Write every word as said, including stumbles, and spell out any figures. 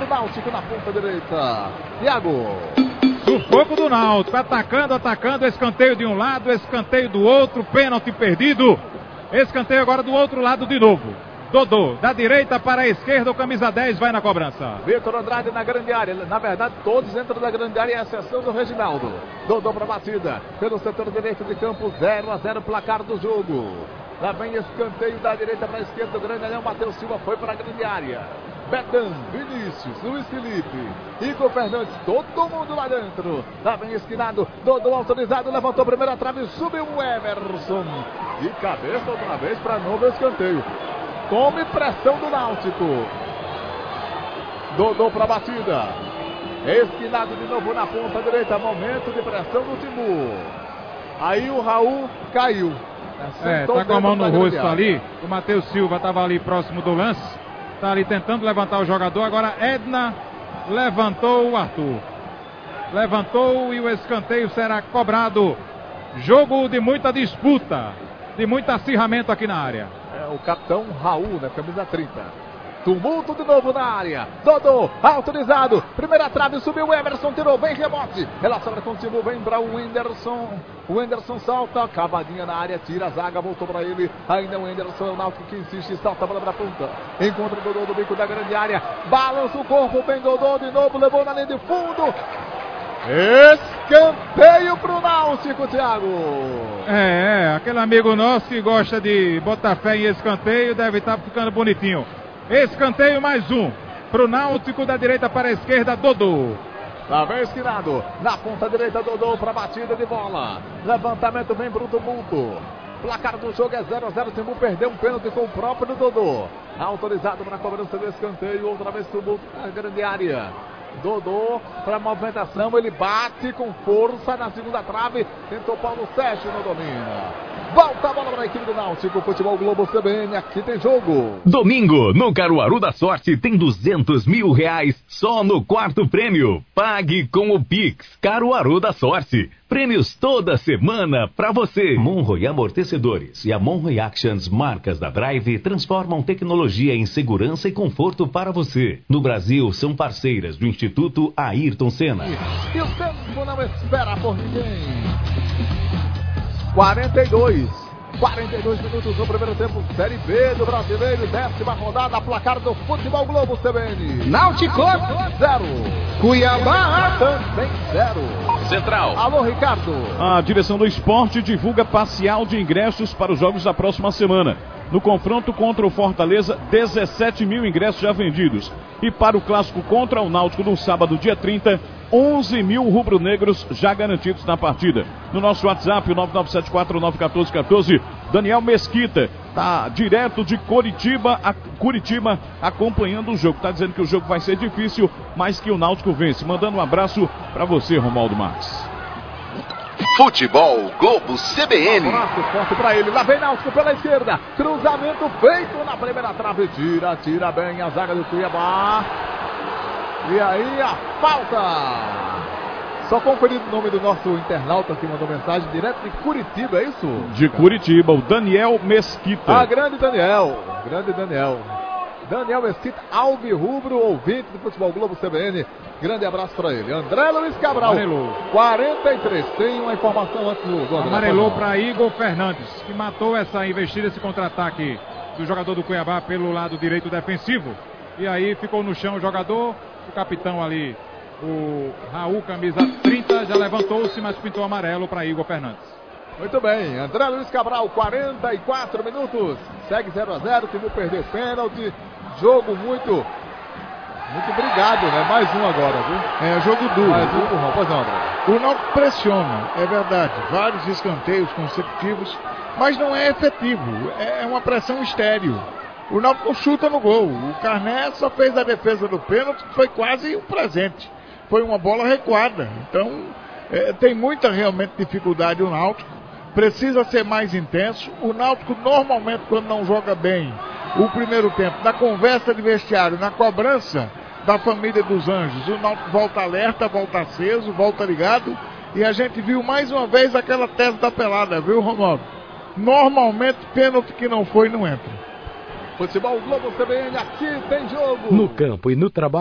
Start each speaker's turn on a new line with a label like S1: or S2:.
S1: Náutico na ponta direita. Thiago.
S2: Sufoco do Náutico, atacando, atacando, escanteio de um lado, escanteio do outro, pênalti perdido. Escanteio agora do outro lado de novo. Dodô, da direita para a esquerda, o camisa dez vai na cobrança.
S1: Vitor Andrade na grande área. Na verdade, todos entram na grande área, a exceção do Reginaldo. Dodô para a batida. Pelo setor direito de campo, zero a zero, placar do jogo. Lá vem escanteio da direita para a esquerda. O grande anel, Matheus Silva foi para a grande área. Betão, Vinícius, Luiz Felipe, Igor Fernandes, todo mundo lá dentro. Lá vem esquinado, Dodô autorizado, levantou a primeira trave, subiu o Emerson. De cabeça outra vez para novo escanteio. Tome pressão do Náutico. Dodô para a batida. Esquinado de novo na ponta direita. Momento de pressão do Timbu. Aí o Raul caiu.
S2: É, tá com a mão no rosto ali. O Matheus Silva estava ali próximo do lance. Tá ali tentando levantar o jogador. Agora Edna levantou o Arthur. Levantou e o escanteio será cobrado. Jogo de muita disputa. De muito acirramento aqui na área.
S1: É o capitão Raul, né? Camisa trinta. Tumulto de novo na área. Dodô, autorizado. Primeira trave, subiu o Emerson, tirou bem rebote. Ela sobra com o Timbu, vem para o Whindersson. O Whindersson salta, cavadinha na área, tira a zaga, voltou para ele. Ainda o Whindersson, é o Náutico que insiste, salta a bola para a ponta. Encontra o Dodô do bico da grande área. Balança o corpo, vem Dodô de novo, levou na linha de fundo. Escanteio pro Náutico, Thiago.
S2: É, é, aquele amigo nosso que gosta de botar fé em escanteio deve estar ficando bonitinho. Escanteio mais um pro Náutico, da direita para a esquerda, Dodô.
S1: Lá vem esquinado, na ponta direita, Dodô para batida de bola. Levantamento vem pro tumulto. Placar do jogo é zero a zero. Timbu perdeu um pênalti com o próprio Dodô. Autorizado para a cobrança do escanteio. Outra vez tumulto na grande área. Dodô para a movimentação, ele bate com força na segunda trave, tentou Paulo Sérgio no domínio. Volta a bola para a equipe do Náutico, Futebol Globo C B N, aqui tem jogo.
S3: Domingo, no Caruaru da Sorte, tem duzentos mil reais só no quarto prêmio. Pague com o Pix Caruaru da Sorte. Prêmios toda semana pra você. Monroe Amortecedores e a Monroe Actions, marcas da Drive, transformam tecnologia em segurança e conforto para você. No Brasil, são parceiras do Instituto Ayrton Senna.
S1: E o tempo não espera por ninguém. quarenta e dois. quarenta e dois minutos no primeiro tempo, Série B do Brasileiro, décima rodada, placar do Futebol Globo C B N.
S4: Náutico
S1: zero.
S4: Cuiabá
S1: também zero.
S3: Central.
S1: Alô, Ricardo.
S5: A direção do esporte divulga parcial de ingressos para os jogos da próxima semana. No confronto contra o Fortaleza, dezessete mil ingressos já vendidos. E para o clássico contra o Náutico no sábado, dia trinta, onze mil rubro-negros já garantidos na partida. No nosso WhatsApp, o nove nove sete quatro nove um quatro um quatro, Daniel Mesquita tá direto de Curitiba, a Curitiba acompanhando o jogo. Tá dizendo que o jogo vai ser difícil, mas que o Náutico vence. Mandando um abraço para você, Romualdo Marques.
S3: Futebol Globo C B N.
S1: Um abraço forte para ele. Lá vem Náutico pela esquerda. Cruzamento feito na primeira trave. Tira, tira bem a zaga do Cuiabá. E aí a falta. Só conferir o nome do nosso internauta que mandou mensagem direto de Curitiba, é isso?
S5: De Curitiba, o Daniel Mesquita.
S1: Ah, grande Daniel. Grande Daniel. Daniel Mesquita, alvirrubro, ouvinte do Futebol Globo C B N. Grande abraço para ele. André Luiz Cabral.
S2: Amarelou.
S1: quarenta e três. Tem uma informação antes do, do André.
S2: Amarelou para Igor Fernandes, que matou essa investida, esse contra-ataque do jogador do Cuiabá pelo lado direito defensivo. E aí ficou no chão o jogador, o capitão ali, o Raul, camisa trinta, já levantou-se, mas pintou amarelo para Igor Fernandes.
S1: Muito bem, André Luiz Cabral, quarenta e quatro minutos. Segue zero a zero, o Timbu perdeu pênalti. Jogo muito, muito brigado, né? Mais um agora, viu?
S4: É, jogo duro.
S1: Mais um empurrão, pois não, André.
S4: O Náutico pressiona, é verdade. Vários escanteios consecutivos, mas não é efetivo. É uma pressão estéril. O Náutico chuta no gol. O Carné só fez a defesa do pênalti, que foi quase um presente. Foi uma bola recuada. Então, é, tem muita realmente dificuldade o Náutico. Precisa ser mais intenso. O Náutico normalmente, quando não joga bem o primeiro tempo, na conversa de vestiário, na cobrança da família dos Anjos, o Náutico volta alerta, volta aceso, volta ligado. E a gente viu mais uma vez aquela tese da pelada, viu, Romualdo? Normalmente, pênalti que não foi, não entra.
S1: Futebol Globo C B N, aqui tem jogo.
S6: No campo e no trabalho.